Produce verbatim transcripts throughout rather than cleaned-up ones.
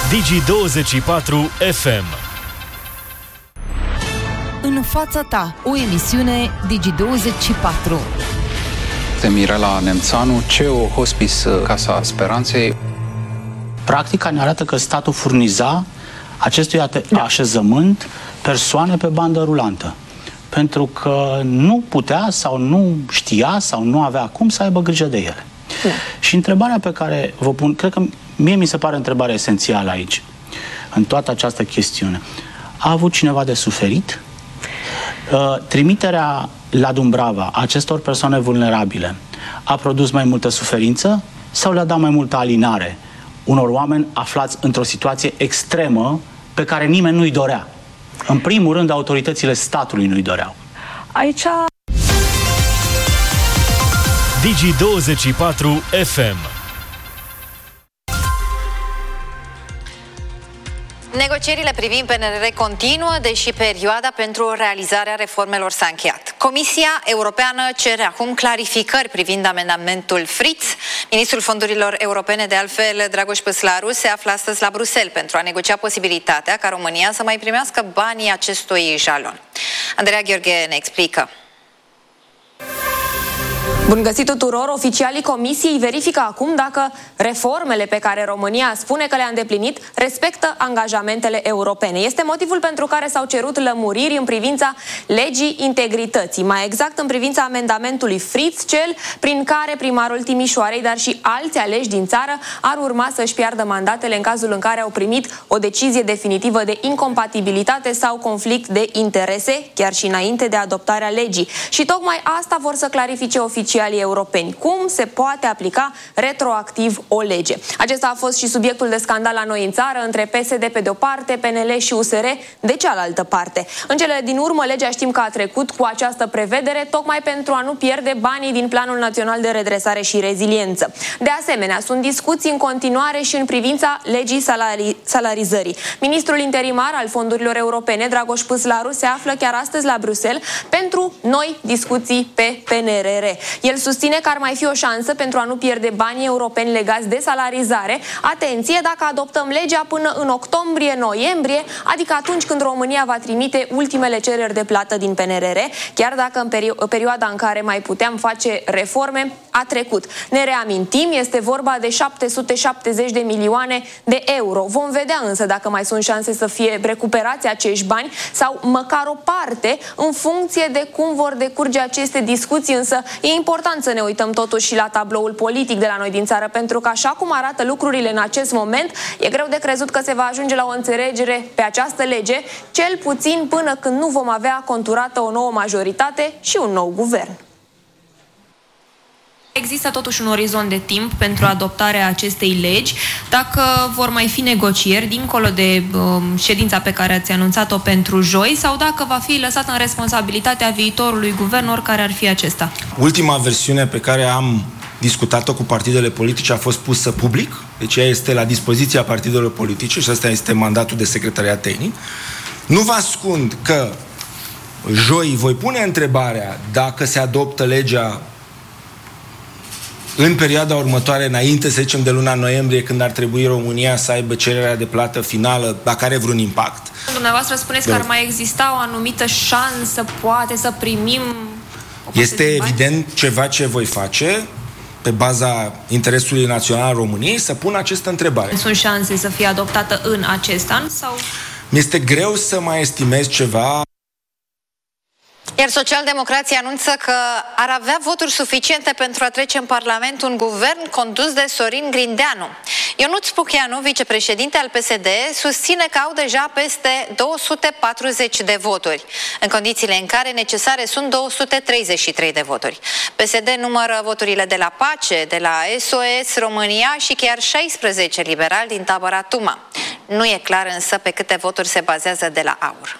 Digi douăzeci și patru F M. În fața ta, o emisiune Digi douăzeci și patru. Mirela Nemțanu, C E O Hospice Casa Speranței. Practica ne arată că statul furniza acestui așezământ persoane pe bandă rulantă. Pentru că nu putea sau nu știa sau nu avea cum să aibă grijă de ele. Da. Și întrebarea pe care vă pun, cred că mie mi se pare întrebarea esențială aici, în toată această chestiune. A avut cineva de suferit? Uh, trimiterea la Dumbrava acestor persoane vulnerabile a produs mai multă suferință sau le-a dat mai multă alinare unor oameni aflați într-o situație extremă pe care nimeni nu-i dorea? În primul rând, autoritățile statului nu-i doreau. Aici... Digi douăzeci și patru F M. Negocierile privind P N R R continuă, deși perioada pentru realizarea reformelor s-a încheiat. Comisia Europeană cere acum clarificări privind amendamentul Fritz. Ministrul Fondurilor Europene, de altfel, Dragoș Păslaru, se află astăzi la Bruxelles pentru a negocia posibilitatea ca România să mai primească banii acestui jalon. Andreea Gheorghe ne explică. Bun găsit tuturor! Oficialii Comisiei verifică acum dacă reformele pe care România spune că le-a îndeplinit respectă angajamentele europene. Este motivul pentru care s-au cerut lămuriri în privința legii integrității, mai exact în privința amendamentului Fritz, cel prin care primarul Timișoarei, dar și alți aleși din țară ar urma să-și piardă mandatele în cazul în care au primit o decizie definitivă de incompatibilitate sau conflict de interese, chiar și înainte de adoptarea legii. Și tocmai asta vor să clarifice oficialii europeni. Cum se poate aplica retroactiv o lege? Acesta a fost și subiectul de scandal la noi în țară, între P S D pe de o parte, P N L și U S R de cealaltă parte. În cele din urmă, legea știm că a trecut cu această prevedere tocmai pentru a nu pierde banii din Planul Național de Redresare și Reziliență. De asemenea, sunt discuții în continuare și în privința legii salari- salarizării. Ministrul interimar al fondurilor europene, Dragoș Păslaru, se află chiar astăzi la Bruxelles pentru noi discuții pe P N R R. El susține că ar mai fi o șansă pentru a nu pierde banii europeni legați de salarizare. Atenție, dacă adoptăm legea până în octombrie-noiembrie, adică atunci când România va trimite ultimele cereri de plată din P N R R, chiar dacă în perio- perioada în care mai puteam face reforme a trecut. Ne reamintim, este vorba de șapte sute șaptezeci de milioane de euro. Vom vedea însă dacă mai sunt șanse să fie recuperați acești bani sau măcar o parte în funcție de cum vor decurge aceste discuții, însă e important să ne uităm totuși și la tabloul politic de la noi din țară, pentru că așa cum arată lucrurile în acest moment, e greu de crezut că se va ajunge la o înțelegere pe această lege, cel puțin până când nu vom avea conturată o nouă majoritate și un nou guvern. Există totuși un orizont de timp pentru adoptarea acestei legi. Dacă vor mai fi negocieri dincolo de um, ședința pe care ați anunțat-o pentru joi, sau dacă va fi lăsată în responsabilitatea viitorului guvern, oricare ar fi acesta? Ultima versiune pe care am discutat-o cu partidele politice a fost pusă public, deci ea este la dispoziția partidelor politice și ăsta este mandatul de secretariat tehnic. Nu vă ascund că joi voi pune întrebarea dacă se adoptă legea în perioada următoare, înainte, să zicem, de luna noiembrie, când ar trebui România să aibă cererea de plată finală, dacă are vreun impact. Dumneavoastră spuneți că ar mai exista o anumită șansă, poate, să primim... Este evident ceva ce voi face, pe baza interesului național al României, să pun această întrebare. Sunt șanse să fie adoptată în acest an? Sau... Mi-este greu să mai estimez ceva. Iar socialdemocrații anunță că ar avea voturi suficiente pentru a trece în Parlament un guvern condus de Sorin Grindeanu. Ionuț Pucheanu, vicepreședinte al P S D, susține că au deja peste două sute patruzeci de voturi, în condițiile în care necesare sunt două sute treizeci și trei de voturi. P S D numără voturile de la Pace, de la S O S România și chiar șaisprezece liberali din tabăra Tuma. Nu e clar însă pe câte voturi se bazează de la AUR.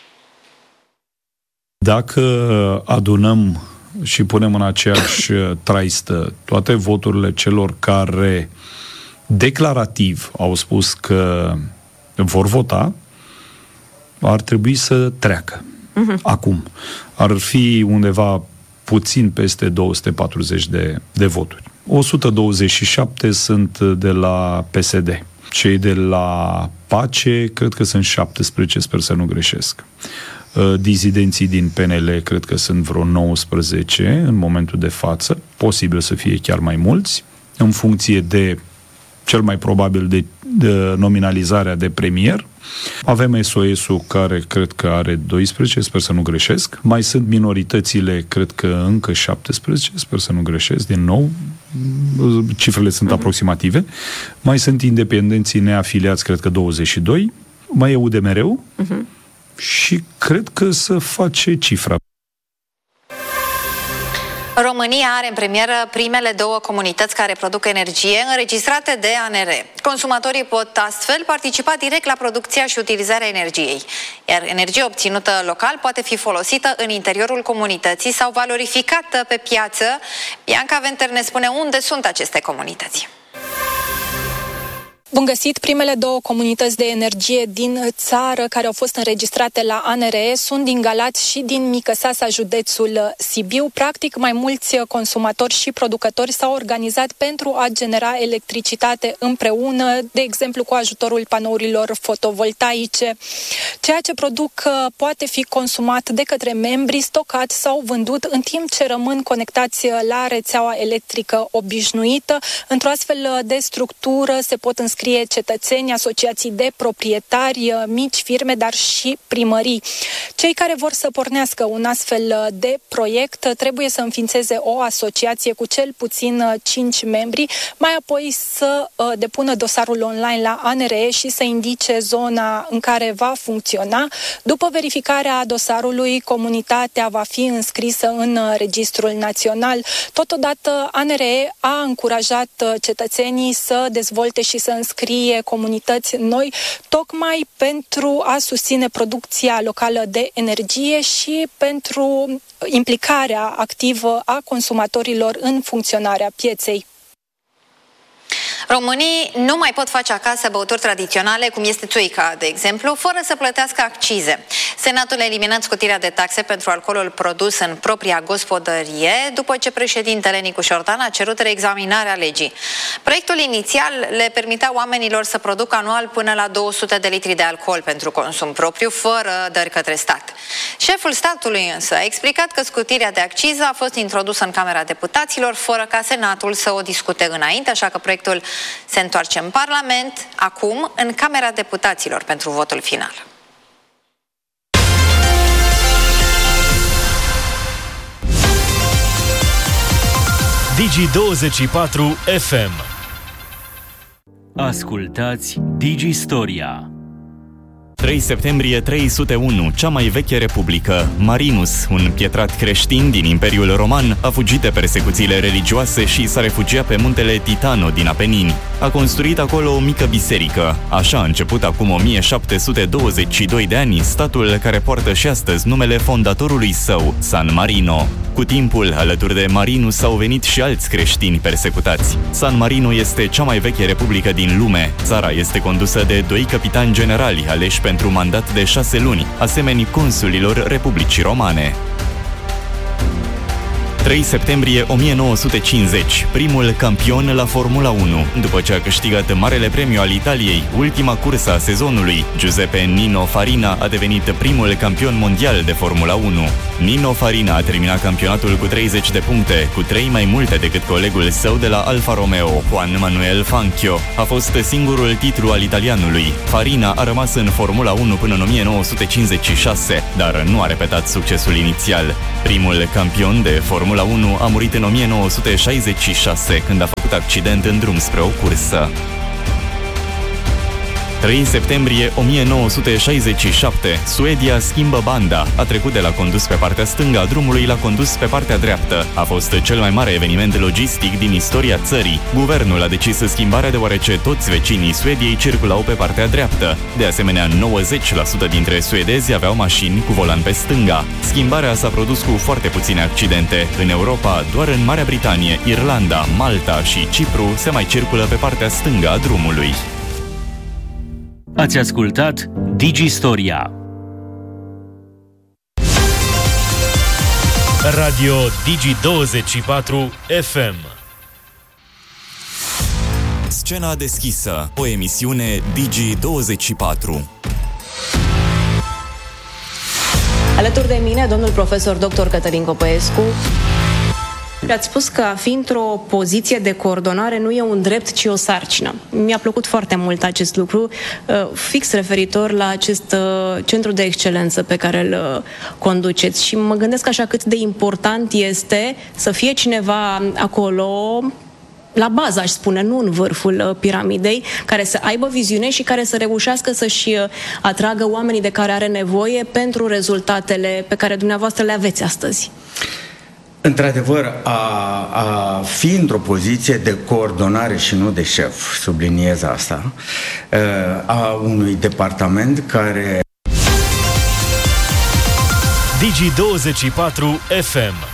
Dacă adunăm și punem în aceeași traistă toate voturile celor care declarativ au spus că vor vota, ar trebui să treacă. Uh-huh. Acum. Ar fi undeva puțin peste două sute patruzeci de, de voturi. o sută douăzeci și șapte sunt de la P S D. Cei de la Pace, cred că sunt șaptesprezece, sper să nu greșesc. Dizidenții din P N L, cred că sunt vreo nouăsprezece în momentul de față, posibil să fie chiar mai mulți, în funcție de, cel mai probabil, de, de nominalizarea de premier. Avem S O S-ul, care cred că are doisprezece, sper să nu greșesc. Mai sunt minoritățile, cred că încă șaptesprezece, sper să nu greșesc, din nou. Cifrele sunt uh-huh. aproximative. Mai sunt independenții neafiliați, cred că douăzeci și doi. Mai e U D M R-ul. Uh-huh. Și cred că să face cifra. România are în premieră primele două comunități care produc energie înregistrate de A N R. Consumatorii pot astfel participa direct la producția și utilizarea energiei, iar energia obținută local poate fi folosită în interiorul comunității sau valorificată pe piață. Bianca Venter ne spune unde sunt aceste comunități. Bun găsit! Primele două comunități de energie din țară care au fost înregistrate la A N R E sunt din Galați și din Micăsasa, județul Sibiu. Practic, mai mulți consumatori și producători s-au organizat pentru a genera electricitate împreună, de exemplu cu ajutorul panourilor fotovoltaice. Ceea ce produc poate fi consumat de către membri, stocat sau vândut în timp ce rămân conectați la rețeaua electrică obișnuită. Într-o astfel de structură se pot înscrie cetățeni, asociații de proprietari, mici firme, dar și primării. Cei care vor să pornească un astfel de proiect trebuie să înființeze o asociație cu cel puțin cinci membri, mai apoi să depună dosarul online la A N R E și să indice zona în care va funcționa. După verificarea dosarului, comunitatea va fi înscrisă în Registrul Național. Totodată, A N R E a încurajat cetățenii să dezvolte și să înscrie scrie comunități noi, tocmai pentru a susține producția locală de energie și pentru implicarea activă a consumatorilor în funcționarea pieței. Românii nu mai pot face acasă băuturi tradiționale, cum este țuica, de exemplu, fără să plătească accize. Senatul a eliminat scutirea de taxe pentru alcoolul produs în propria gospodărie, după ce președintele Nicu Șordan a cerut reexaminarea legii. Proiectul inițial le permitea oamenilor să producă anual până la două sute de litri de alcool pentru consum propriu, fără dări către stat. Șeful statului însă a explicat că scutirea de acciză a fost introdusă în Camera Deputaților, fără ca Senatul să o discute înainte, așa că proiectul se întoarce în Parlament, acum în Camera Deputaților pentru votul final. Digi douăzeci și patru F M. Ascultați Digi Storia. trei septembrie trei sute unu, cea mai veche republică. Marinus, un pietrat creștin din Imperiul Roman, a fugit de persecuțiile religioase și s-a refugiat pe muntele Titano din Apenini. A construit acolo o mică biserică. Așa a început acum o mie șapte sute douăzeci și doi de ani statul care poartă și astăzi numele fondatorului său, San Marino. Cu timpul, alături de Marinus au venit și alți creștini persecutați. San Marino este cea mai veche republică din lume. Țara este condusă de doi capitani generali aleși pentru mandat de șase luni, asemeni consulilor Republicii Romane. trei septembrie o mie nouă sute cincizeci, primul campion la Formula unu. După ce a câștigat Marele Premiu al Italiei, ultima cursă a sezonului, Giuseppe Nino Farina a devenit primul campion mondial de Formula unu. Nino Farina a terminat campionatul cu treizeci de puncte, cu trei mai multe decât colegul său de la Alfa Romeo, Juan Manuel Fangio. A fost singurul titlu al italianului. Farina a rămas în Formula unu până în o mie nouă sute cincizeci și șase, dar nu a repetat succesul inițial. Primul campion de Formula unu a murit în o mie nouă sute șaizeci și șase, când a făcut accident în drum spre o cursă. trei septembrie o mie nouă sute șaizeci și șapte, Suedia schimbă banda. A trecut de la condus pe partea stângă a drumului la condus pe partea dreaptă. A fost cel mai mare eveniment logistic din istoria țării. Guvernul a decis schimbarea deoarece toți vecinii Suediei circulau pe partea dreaptă. De asemenea, nouăzeci la sută dintre suedezi aveau mașini cu volan pe stânga. Schimbarea s-a produs cu foarte puține accidente. În Europa, doar în Marea Britanie, Irlanda, Malta și Cipru se mai circulă pe partea stângă a drumului. Ați ascultat Digi Storia. Radio Digi douăzeci și patru F M. Scena deschisă, o emisiune Digi douăzeci și patru. Alături de mine, domnul profesor doctor Cătălin Copăescu. Ați spus că a fi într-o poziție de coordonare nu e un drept, ci o sarcină. Mi-a plăcut foarte mult acest lucru, fix referitor la acest centru de excelență pe care îl conduceți. Și mă gândesc așa cât de important este să fie cineva acolo, la bază, aș spune, nu în vârful piramidei, care să aibă viziune și care să reușească să-și atragă oamenii de care are nevoie pentru rezultatele pe care dumneavoastră le aveți astăzi. Într-adevăr, a, a fi într-o poziție de coordonare și nu de șef, subliniez asta, a unui departament care... Digi douăzeci și patru F M